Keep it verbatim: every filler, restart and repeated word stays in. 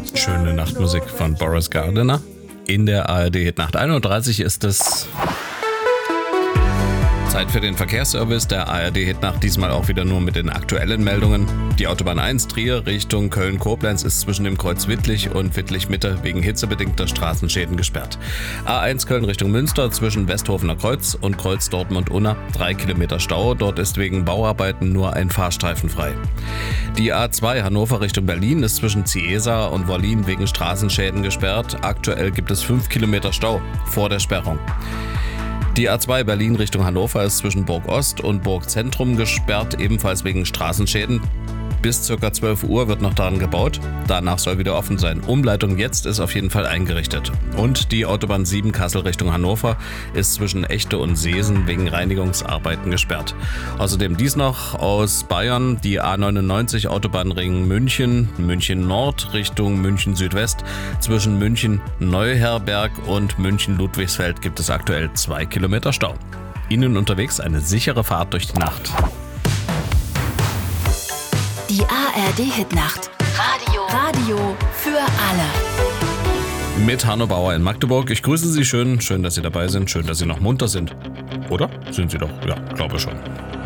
Schöne Nachtmusik von Boris Gardiner. In der A R D Hitnacht eins Uhr dreißig ist es Zeit für den Verkehrsservice der A R D Hitnacht, diesmal auch wieder nur mit den aktuellen Meldungen. Die Autobahn eins Trier Richtung Köln-Koblenz ist zwischen dem Kreuz Wittlich und Wittlich-Mitte wegen hitzebedingter Straßenschäden gesperrt. A eins Köln Richtung Münster zwischen Westhofener Kreuz und Kreuz Dortmund-Unna drei Kilometer Stau. Dort ist wegen Bauarbeiten nur ein Fahrstreifen frei. Die A zwei Hannover Richtung Berlin ist zwischen Ciesa und Wollin wegen Straßenschäden gesperrt. Aktuell gibt es fünf Kilometer Stau vor der Sperrung. Die A zwei Berlin Richtung Hannover ist zwischen Burg Ost und Burg Zentrum gesperrt, ebenfalls wegen Straßenschäden. Bis ca. zwölf Uhr wird noch daran gebaut, danach soll wieder offen sein. Umleitung jetzt ist auf jeden Fall eingerichtet. Und die Autobahn sieben Kassel Richtung Hannover ist zwischen Echte und Seesen wegen Reinigungsarbeiten gesperrt. Außerdem dies noch aus Bayern, die A neunundneunzig Autobahnring München, München Nord Richtung München Südwest. Zwischen München Neuherberg und München Ludwigsfeld gibt es aktuell zwei Kilometer Stau. Ihnen unterwegs eine sichere Fahrt durch die Nacht. Die A R D Hitnacht. Radio. Radio für alle. Mit Hanno Bauer in Magdeburg. Ich grüße Sie schön. Schön, dass Sie dabei sind. Schön, dass Sie noch munter sind. Oder? Sind Sie doch? Ja, glaube schon.